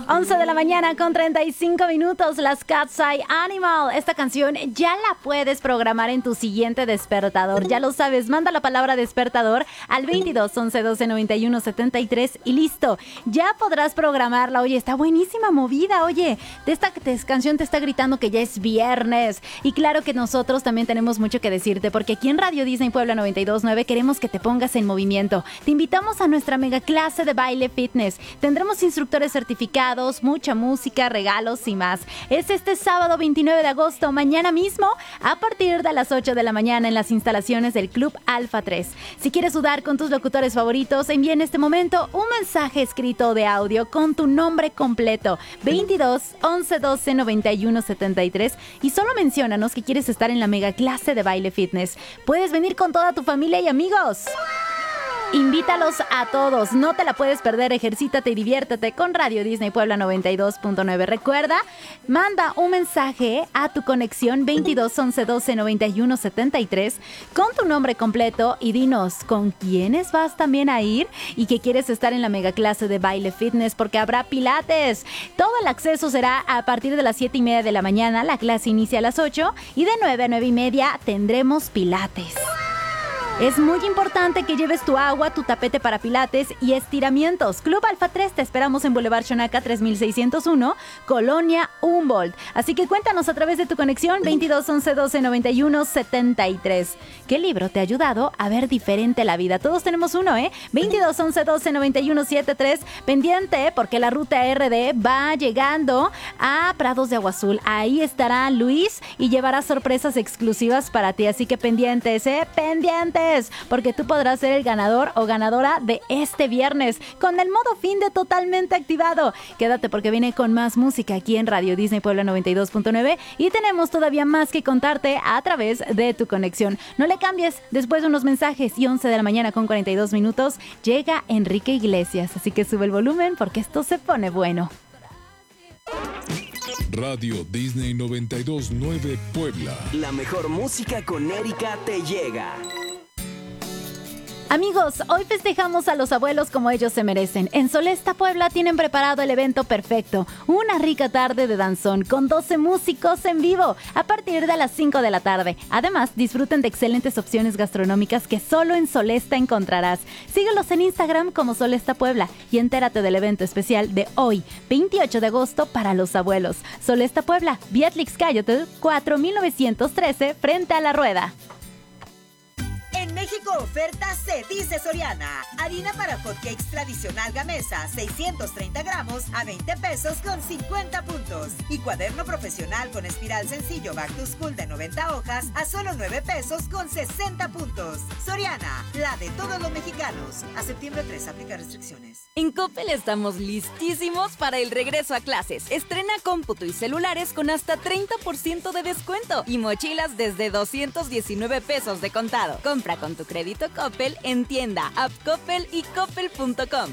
11 de la mañana con 35 minutos, las Cat's Eye Animal. Esta canción ya la puedes programar en tu siguiente despertador. Ya lo sabes, manda la palabra despertador al 22 11 12 91 73 y listo. Ya podrás programarla. Oye, está buenísima movida. Oye, esta canción te está gritando que ya es viernes. Y claro que nosotros también tenemos mucho que decirte, porque aquí en Radio Disney Puebla 92.9 queremos que te pongas en movimiento. Te invitamos a nuestra mega clase de baile fitness. Tendremos instructores certificados, mucha música, regalos y más. Es este sábado 29 de agosto, mañana mismo, a partir de las 8 de la mañana en las instalaciones del Club Alfa 3. Si quieres sudar con tus locutores favoritos, envía en este momento un mensaje escrito de audio con tu nombre completo, 22 11 12 91 73, y solo menciónanos que quieres estar en la mega clase de baile fitness. Puedes venir con toda tu familia y amigos. Invítalos a todos, no te la puedes perder, ejercítate y diviértete con Radio Disney Puebla 92.9. Recuerda, manda un mensaje a tu conexión 22 11 12 91 73 con tu nombre completo y dinos con quiénes vas también a ir y que quieres estar en la mega clase de baile fitness, porque habrá pilates. Todo el acceso será a partir de las 7:30 de la mañana, la clase inicia a las 8 y de 9 a 9:30 tendremos pilates. Es muy importante que lleves tu agua, tu tapete para pilates y estiramientos. Club Alfa 3 te esperamos en Boulevard Xonaca 3601, Colonia Humboldt. Así que cuéntanos a través de tu conexión 22 11 12 91 73. ¿Qué libro te ha ayudado a ver diferente la vida? Todos tenemos uno, 22 11 12 91 73. Pendiente, porque la ruta RD va llegando a Prados de Agua Azul. Ahí estará Luis y llevará sorpresas exclusivas para ti. Así que pendientes, pendientes, porque tú podrás ser el ganador o ganadora de este viernes con el modo fin de totalmente activado. Quédate, porque viene con más música aquí en Radio Disney Puebla 92.9 y tenemos todavía más que contarte a través de tu conexión. No le cambies, después de unos mensajes y 11 de la mañana con 42 minutos llega Enrique Iglesias, así que sube el volumen porque esto se pone bueno. Radio Disney 92.9 Puebla. La mejor música con Erika te llega. Amigos, hoy festejamos a los abuelos como ellos se merecen. En Solesta Puebla tienen preparado el evento perfecto, una rica tarde de danzón con 12 músicos en vivo a partir de las 5 de la tarde. Además, disfruten de excelentes opciones gastronómicas que solo en Solesta encontrarás. Síguelos en Instagram como Solesta Puebla y entérate del evento especial de hoy, 28 de agosto, para los abuelos. Solesta Puebla, Beatrix Cayotl, 4913, frente a la Rueda. En México oferta se dice Soriana. Harina para hotcakes tradicional Gamesa, 630 gramos a 20 pesos con 50 puntos. Y cuaderno profesional con espiral sencillo Back to School de 90 hojas a solo 9 pesos con 60 puntos. Soriana, la de todos los mexicanos. A septiembre 3 aplica restricciones. En Coppel estamos listísimos para el regreso a clases. Estrena cómputo y celulares con hasta 30% de descuento y mochilas desde 219 pesos de contado. Compra con tu crédito Coppel en tienda, app Coppel y coppel.com.